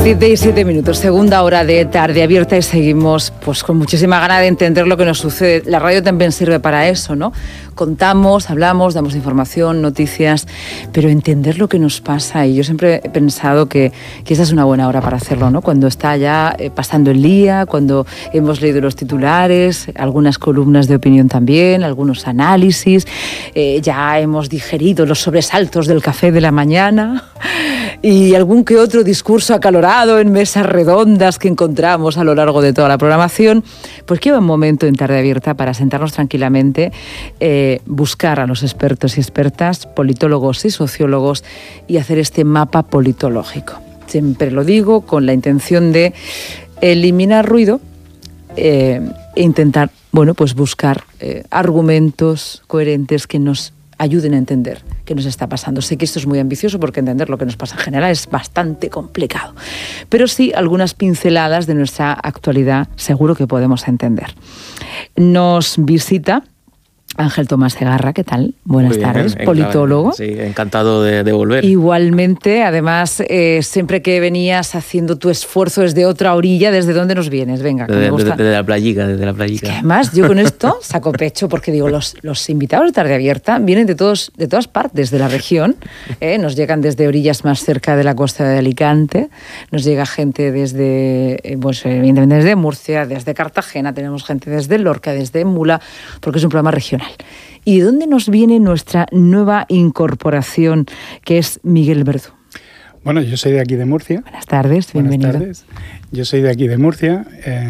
7:07, segunda hora de Tarde Abierta y seguimos pues con muchísima gana de entender lo que nos sucede. La radio también sirve para eso, ¿no? Contamos, hablamos, damos información, noticias, pero entender lo que nos pasa. Y yo siempre he pensado que esa es una buena hora para hacerlo, ¿no? Cuando está ya pasando el día, cuando hemos leído los titulares, algunas columnas de opinión también, algunos análisis, ya hemos digerido los sobresaltos del café de la mañana y algún que otro discurso acalorado en mesas redondas que encontramos a lo largo de toda la programación. Pues qué buen momento en Tarde Abierta para sentarnos tranquilamente, buscar a los expertos y expertas, politólogos y sociólogos, y hacer este mapa politológico. Siempre lo digo con la intención de eliminar ruido e intentar, bueno, pues buscar argumentos coherentes que nos ayuden a entender qué nos está pasando. Sé que esto es muy ambicioso porque entender lo que nos pasa en general es bastante complicado, pero sí algunas pinceladas de nuestra actualidad seguro que podemos entender. Nos visita Ángel Tomás Segarra, ¿qué tal? Buenas tardes, politólogo. Sí, encantado de volver. Igualmente, además, siempre que venías haciendo tu esfuerzo desde otra orilla, ¿desde dónde nos vienes? Venga, que me gusta. Desde la playica, desde la playica. Es que además, yo con esto saco pecho porque digo, los invitados de Tarde Abierta vienen de todas partes de la región, nos llegan desde orillas más cerca de la costa de Alicante, nos llega gente desde, pues evidentemente desde Murcia, desde Cartagena, tenemos gente desde Lorca, desde Mula, porque es un programa regional. ¿Y de dónde nos viene nuestra nueva incorporación, que es Miguel Verdú? Bueno, yo soy de aquí de Murcia. Buenas tardes, bienvenido. Buenas tardes. Yo soy de aquí de Murcia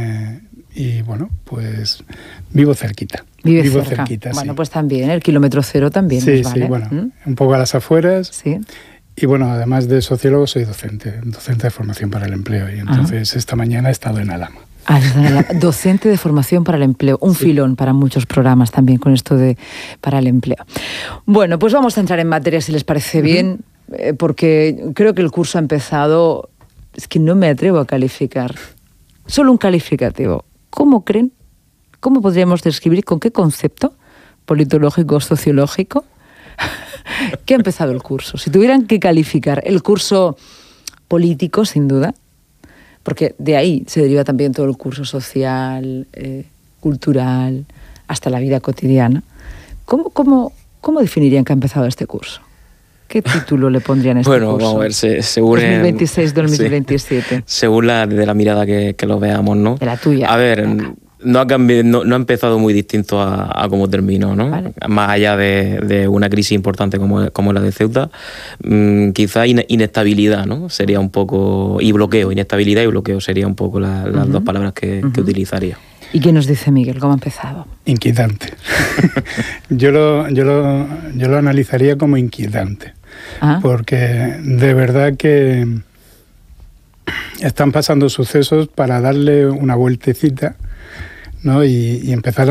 y, bueno, pues vivo cerquita. Vivo cerquita, bueno, sí. pues también, el kilómetro cero también sí, nos vale. Sí, bueno, un poco a las afueras. Sí. Y, bueno, además de sociólogo, soy docente de formación para el empleo. Y entonces esta mañana he estado en Alhama. Docente de formación para el empleo, un filón para muchos programas también con esto de para el empleo. Bueno, pues vamos a entrar en materia si les parece bien, porque creo que el curso ha empezado, es que no me atrevo a calificar, solo un calificativo. ¿Cómo creen? ¿Cómo podríamos describir con qué concepto politológico, sociológico que ha empezado el curso? Si tuvieran que calificar el curso político, sin duda, porque de ahí se deriva también todo el curso social, cultural, hasta la vida cotidiana. ¿Cómo definirían que ha empezado este curso? ¿Qué título le pondrían a este curso? Bueno, vamos a ver, según 2026-2027. Sí, según de la mirada que lo veamos, ¿no? De la tuya. A ver, no ha empezado muy distinto a cómo terminó, ¿no? Vale. Más allá de una crisis importante como la de Ceuta, quizá inestabilidad, ¿no? Sería un poco, y bloqueo, inestabilidad y bloqueo sería un poco las dos palabras que utilizaría. ¿Y qué nos dice Miguel? ¿Cómo ha empezado? Inquietante. yo lo analizaría como inquietante, porque de verdad que están pasando sucesos para darle una vueltecita, ¿no? Y empezar